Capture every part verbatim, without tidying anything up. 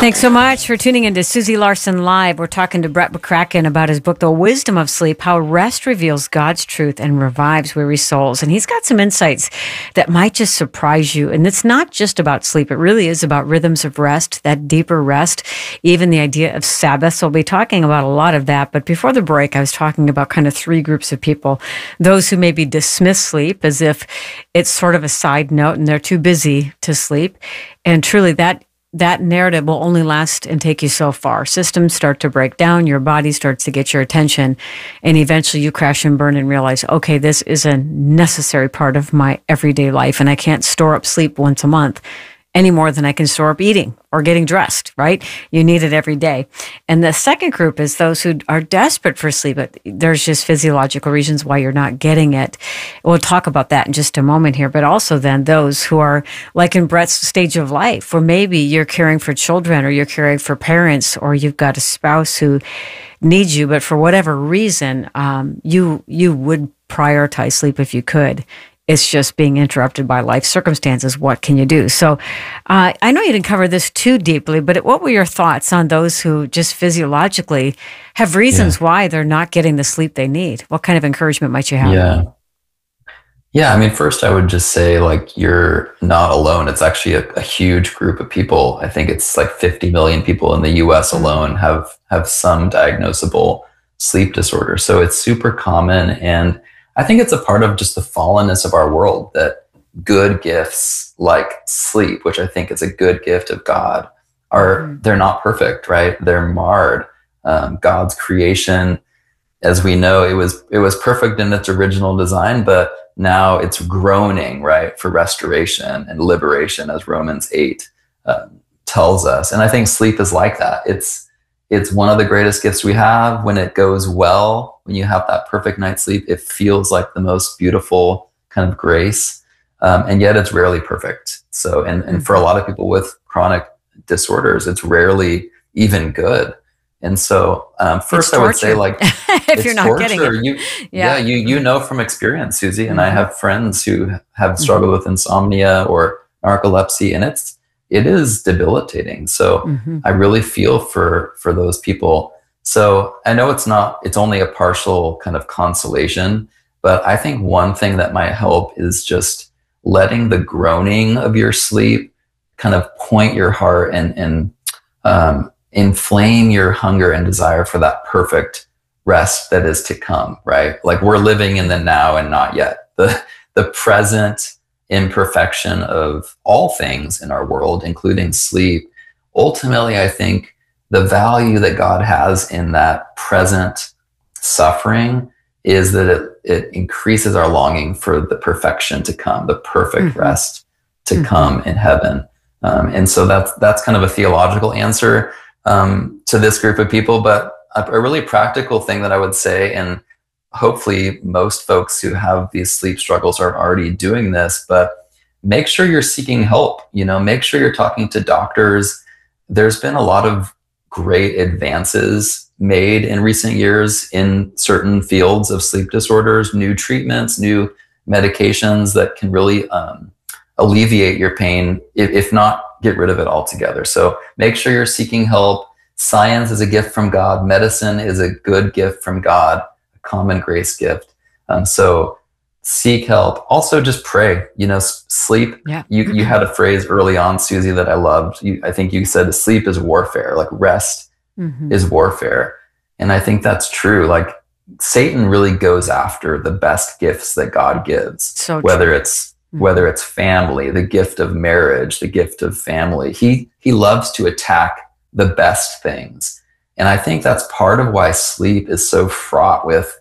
Thanks so much for tuning into Susie Larson Live. We're talking to Brett McCracken about his book, The Wisdom of Sleep, How Rest Reveals God's Truth and Revives Weary Souls. And he's got some insights that might just surprise you. And it's not just about sleep. It really is about rhythms of rest, that deeper rest, even the idea of Sabbath. So we'll be talking about a lot of that. But before the break, I was talking about kind of three groups of people. Those who maybe dismiss sleep as if it's sort of a side note and they're too busy to sleep. And truly that that narrative will only last and take you so far. Systems start to break down, your body starts to get your attention, and eventually you crash and burn and realize, okay, this is a necessary part of my everyday life, and I can't store up sleep once a month any more than I can store up eating or getting dressed, right? You need it every day. And the second group is those who are desperate for sleep, but there's just physiological reasons why you're not getting it. We'll talk about that in just a moment here, but also then those who are like in Brett's stage of life, where maybe you're caring for children or you're caring for parents or you've got a spouse who needs you, but for whatever reason, um, you you would prioritize sleep if you could. It's just being interrupted by life circumstances. What can you do? So uh, I know you didn't cover this too deeply, but what were your thoughts on those who just physiologically have reasons Yeah. why they're not getting the sleep they need? What kind of encouragement might you have? Yeah. Yeah. I mean, first, I would just say, like, you're not alone. It's actually a, a huge group of people. I think it's like fifty million people in the U S alone have, have some diagnosable sleep disorder. So it's super common. And I think it's a part of just the fallenness of our world that good gifts like sleep, which I think is a good gift of God, are Mhm. they're not perfect, right? They're marred. Um, God's creation, as we know, it was it was perfect in its original design, but now it's groaning, right, for restoration and liberation, as Romans eight uh, tells us. And I think sleep is like that. It's It's one of the greatest gifts we have. When it goes well, when you have that perfect night's sleep, it feels like the most beautiful kind of grace. Um, and yet it's rarely perfect. So, and, and for a lot of people with chronic disorders, it's rarely even good. And so um, first I would say, like, if it's you're not torture. getting it. You, Yeah. yeah, you, you know from experience, Susie, and I Mhm. have friends who have struggled with insomnia or narcolepsy, and it's, it is debilitating. So Mhm. I really feel for, for those people. So I know it's not, it's only a partial kind of consolation, but I think one thing that might help is just letting the groaning of your sleep kind of point your heart and, and, um, inflame your hunger and desire for that perfect rest that is to come, right? Like, we're living in the now and not yet. The, the present imperfection of all things in our world, including sleep. Ultimately, I think the value that God has in that present suffering is that it, it increases our longing for the perfection to come, the perfect Mhm. rest to Mhm. come in heaven. Um, and so that's, that's kind of a theological answer um, to this group of people, but a, a really practical thing that I would say, and hopefully most folks who have these sleep struggles are already doing this, but make sure you're seeking help. You know, make sure you're talking to doctors. There's been a lot of great advances made in recent years in certain fields of sleep disorders, new treatments, new medications that can really um, alleviate your pain, if, if not get rid of it altogether. So make sure you're seeking help. Science is a gift from God. Medicine is a good gift from God, common grace gift. Um, so seek help. Also, just pray. You know, s- sleep. Yeah. You you had a phrase early on, Susie, that I loved. You, I think you said sleep is warfare. Like, rest Mhm. is warfare, and I think that's true. Like, Satan really goes after the best gifts that God gives. So true. Whether it's Mhm. whether it's family, the gift of marriage, the gift of family. He he loves to attack the best things. And I think that's part of why sleep is so fraught with,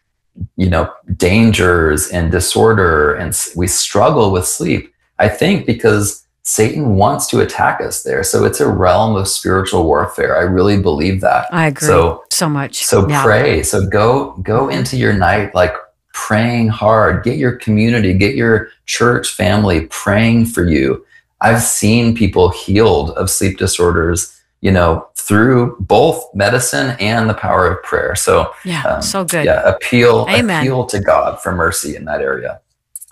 you know, dangers and disorder, and s- we struggle with sleep. I think because Satan wants to attack us there. So it's a realm of spiritual warfare. I really believe that. I agree So so much. so Yeah. pray. So go go into your night like praying hard. Get your community, get your church family praying for you. I've seen people healed of sleep disorders, you know, through both medicine and the power of prayer. So Yeah. um, So good. yeah, appeal Amen. appeal to God for mercy in that area.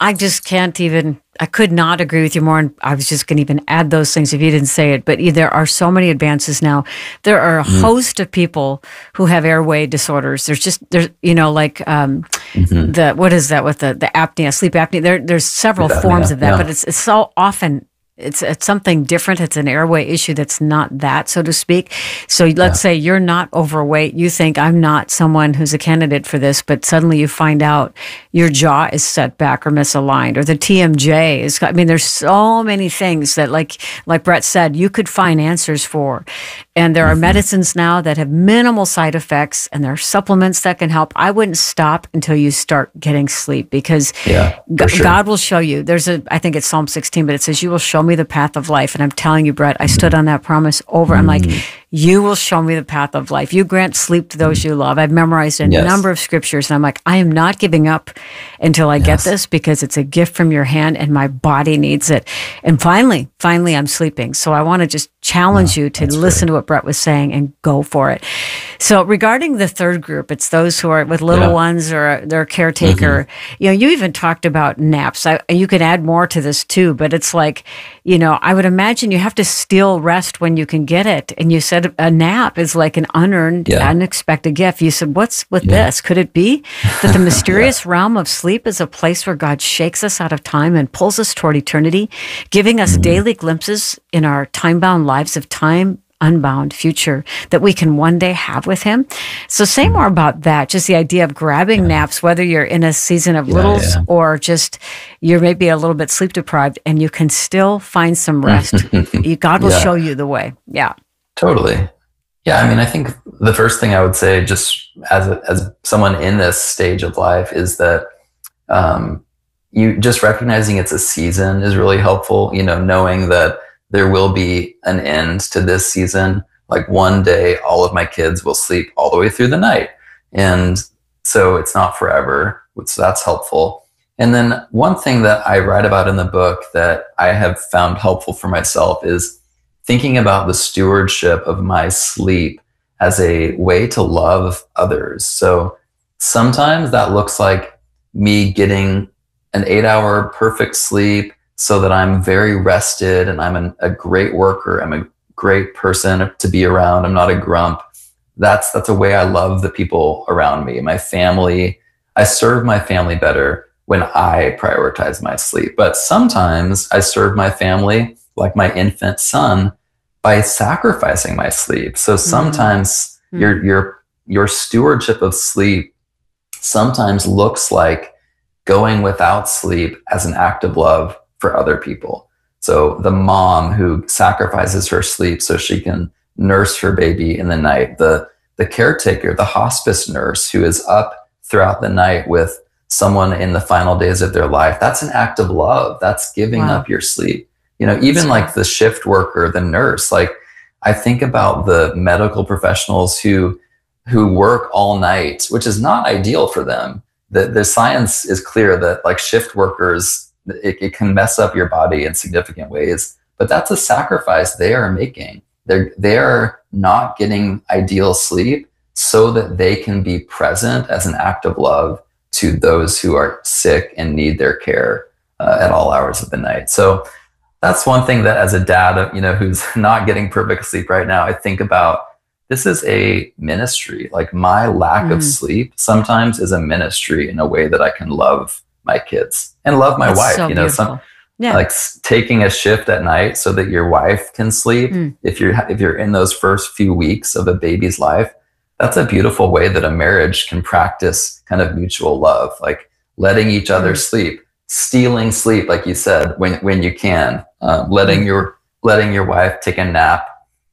I just can't even, I could not agree with you more. And I was just going to even add those things if you didn't say it. But there are so many advances now. There are a mm. host of people who have airway disorders. There's just, there's, you know, like um, mm-hmm. the, what is that with the, the apnea, sleep apnea? There, there's several Sleep forms apnea, of that, yeah. but it's, it's so often It's it's something different. It's an airway issue that's not that, so to speak. So let's yeah. say you're not overweight. You think I'm not someone who's a candidate for this, but suddenly you find out your jaw is set back or misaligned, or the T M J is. I mean, there's so many things that, like like Brett said, you could find answers for. And there are mm-hmm. medicines now that have minimal side effects, and there are supplements that can help. I wouldn't stop until you start getting sleep, because yeah, G- sure. God will show you. There's a, I think it's Psalm sixteen, but it says, "You will show me the path of life." And I'm telling you, Brett, I stood on that promise over. Mm-hmm. I'm like, you will show me the path of life. You grant sleep to those you love. I've memorized a yes. number of scriptures, and I'm like, I am not giving up until I yes. get this, because it's a gift from your hand and my body needs it. And finally, finally, I'm sleeping. So I want to just challenge yeah, you to listen great. to what Brett was saying and go for it. So regarding the third group, it's those who are with little yeah. ones or their caretaker. Mm-hmm. You know, you even talked about naps. I, and you can add more to this too, but it's like, you know, I would imagine you have to steal rest when you can get it. And you said a nap is like an unearned, yeah. unexpected gift. You said, what's with yeah. this? Could it be that the mysterious yeah. realm of sleep is a place where God shakes us out of time and pulls us toward eternity, giving us mm-hmm. daily glimpses in our time-bound lives of time unbound future that we can one day have with him? So say more about that, just the idea of grabbing yeah. naps, whether you're in a season of yeah, littles yeah. or just you're maybe a little bit sleep deprived, and you can still find some rest. you, God will yeah. show you the way. Yeah. Totally. Yeah. I mean, I think the first thing I would say, just as a, as someone in this stage of life, is that um, you just recognizing it's a season is really helpful. You know, knowing that there will be an end to this season. Like one day, all of my kids will sleep all the way through the night. And so it's not forever. So that's helpful. And then one thing that I write about in the book that I have found helpful for myself is thinking about the stewardship of my sleep as a way to love others. So sometimes that looks like me getting an eight hour perfect sleep so that I'm very rested and I'm an, a great worker. I'm a great person to be around. I'm not a grump. That's, that's a way I love the people around me, my family. I serve my family better when I prioritize my sleep. But sometimes I serve my family, like my infant son, by sacrificing my sleep. So sometimes mm-hmm. your, your, your stewardship of sleep sometimes looks like going without sleep as an act of love for other people. So the mom who sacrifices her sleep so she can nurse her baby in the night, the, the caretaker, the hospice nurse who is up throughout the night with someone in the final days of their life, that's an act of love. That's giving wow. up your sleep. You know, even like the shift worker, the nurse, like I think about the medical professionals who, who work all night, which is not ideal for them. The, the science is clear that like shift workers, it, it can mess up your body in significant ways, but that's a sacrifice they are making. They're, they're not getting ideal sleep so that they can be present as an act of love to those who are sick and need their care uh, at all hours of the night. So that's one thing that as a dad, you know, who's not getting perfect sleep right now, I think about. This is a ministry. Like my lack mm. of sleep sometimes is a ministry in a way that I can love my kids and love my That's wife. So you know, beautiful. some yeah. like taking a shift at night so that your wife can sleep. Mm. If you're if you're in those first few weeks of a baby's life, that's a beautiful way that a marriage can practice kind of mutual love, like letting each other mm. sleep, stealing sleep, like you said, when when you can, um, letting mm. your letting your wife take a nap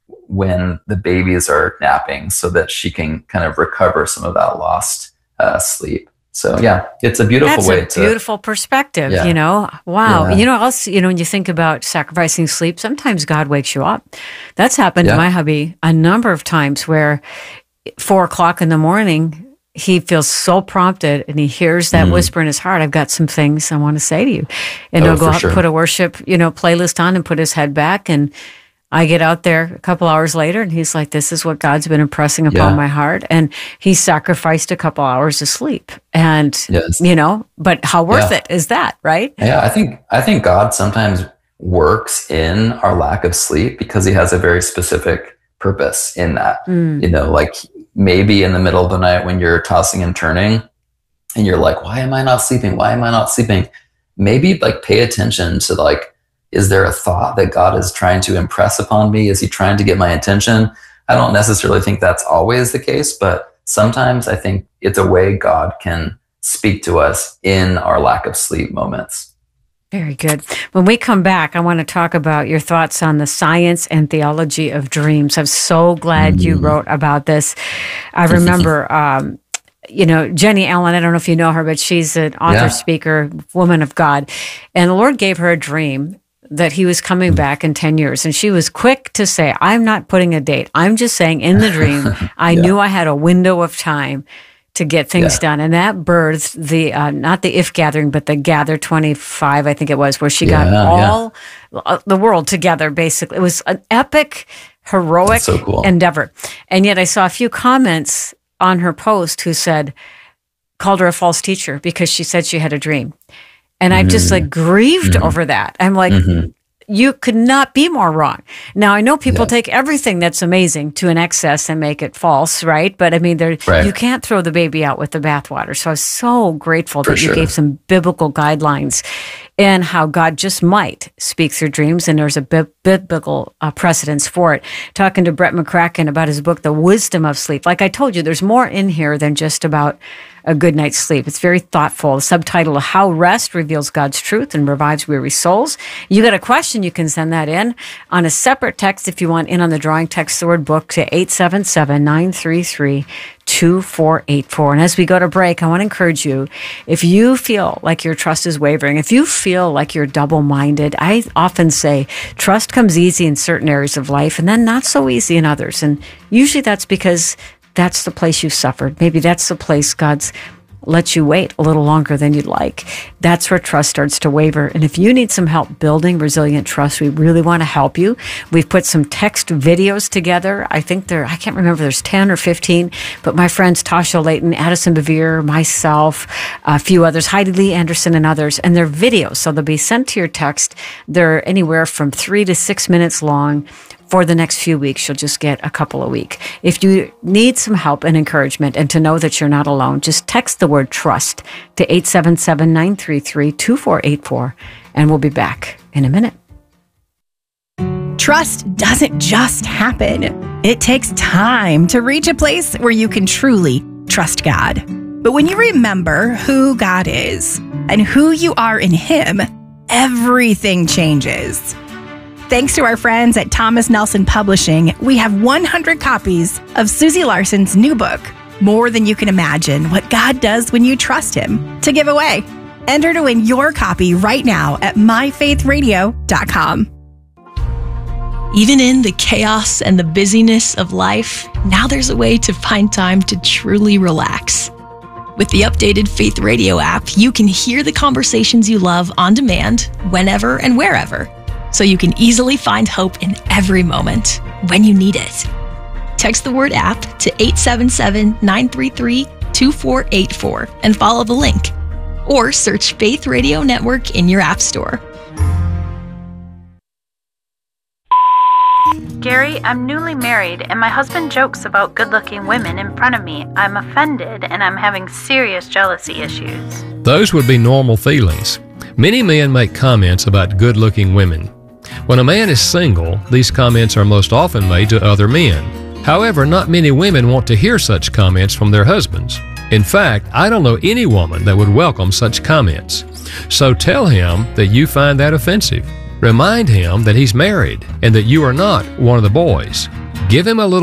when the babies are napping so that she can kind of recover some of that lost uh, sleep. So yeah, it's a beautiful That's way a to beautiful perspective, yeah. you know, wow. Yeah. You know, also, you know, when you think about sacrificing sleep, sometimes God wakes you up. That's happened yeah. to my hubby a number of times where four o'clock in the morning, he feels so prompted and he hears that mm. whisper in his heart, I've got some things I want to say to you. And oh, he'll go out sure. and put a worship, you know, playlist on and put his head back and I get out there a couple hours later and he's like, this is what God's been impressing upon Yeah. my heart. And he sacrificed a couple hours of sleep. And, Yes. you know, but how worth Yeah. it is that, right? Yeah, I think I think God sometimes works in our lack of sleep because he has a very specific purpose in that. Mm. You know, like maybe in the middle of the night when you're tossing and turning and you're like, why am I not sleeping? Why am I not sleeping? Maybe like pay attention to like, is there a thought that God is trying to impress upon me? Is he trying to get my attention? I don't necessarily think that's always the case, but sometimes I think it's a way God can speak to us in our lack of sleep moments. Very good. When we come back, I want to talk about your thoughts on the science and theology of dreams. I'm so glad mm. you wrote about this. I remember, um, you know, Jenny Allen, I don't know if you know her, but she's an author, yeah. speaker, woman of God. And the Lord gave her a dream that he was coming back in ten years. And she was quick to say, I'm not putting a date. I'm just saying in the dream, I yeah. knew I had a window of time to get things yeah. done. And that birthed the, uh, not the If Gathering, but the Gather twenty-five, I think it was, where she yeah, got all yeah. the world together, basically. It was an epic, heroic so cool. endeavor. And yet I saw a few comments on her post who said, called her a false teacher because she said she had a dream. And mm-hmm. I just like grieved mm-hmm. over that. I'm like, mm-hmm. you could not be more wrong. Now, I know people yeah. take everything that's amazing to an excess and make it false, right? But I mean, there right. you can't throw the baby out with the bathwater. So I was so grateful For that sure. you gave some biblical guidelines and how God just might speak through dreams. And there's a bi- biblical uh, precedence for it. Talking to Brett McCracken about his book, The Wisdom of Sleep. Like I told you, there's more in here than just about a good night's sleep. It's very thoughtful. The subtitle, How Rest Reveals God's Truth and Revives Weary Souls. You got a question, you can send that in on a separate text if you want in on the drawing. Text the word book to eight seven seven, nine three three, two four eight four. And as we go to break, I want to encourage you, if you feel like your trust is wavering, if you feel like you're double-minded, I often say trust comes easy in certain areas of life and then not so easy in others. And usually that's because that's the place you've suffered. Maybe that's the place God's let you wait a little longer than you'd like. That's where trust starts to waver. And if you need some help building resilient trust, we really want to help you. We've put some text videos together. I think there, I can't remember, there's ten or fifteen, but my friends Tasha Layton, Addison Bevere, myself, a few others, Heidi Lee Anderson and others, and they're videos. So they'll be sent to your text. They're anywhere from three to six minutes long. For the next few weeks, you'll just get a couple a week. If you need some help and encouragement and to know that you're not alone, just text the word trust to eight seven seven, nine three three, two four eight four, and we'll be back in a minute. Trust doesn't just happen. It takes time to reach a place where you can truly trust God. But when you remember who God is and who you are in Him, everything changes. Thanks to our friends at Thomas Nelson Publishing, we have one hundred copies of Susie Larson's new book, More Than You Can Imagine, What God Does When You Trust Him, to give away. Enter to win your copy right now at my faith radio dot com. Even in the chaos and the busyness of life, now there's a way to find time to truly relax. With the updated Faith Radio app, you can hear the conversations you love on demand, whenever and wherever. So you can easily find hope in every moment when you need it. Text the word app to eight seven seven, nine three three, two four eight four and follow the link. Or search Faith Radio Network in your app store. Gary, I'm newly married and my husband jokes about good-looking women in front of me. I'm offended and I'm having serious jealousy issues. Those would be normal feelings. Many men make comments about good-looking women. When a man is single, these comments are most often made to other men. However, not many women want to hear such comments from their husbands. In fact, I don't know any woman that would welcome such comments. So tell him that you find that offensive. Remind him that he's married and that you are not one of the boys. Give him a little